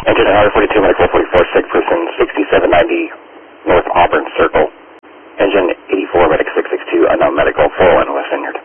Engine 142, medical 44, sick person 6790 North Auburn Circle. Engine 84, medic 662, unknown medical, 401 West Vineyard.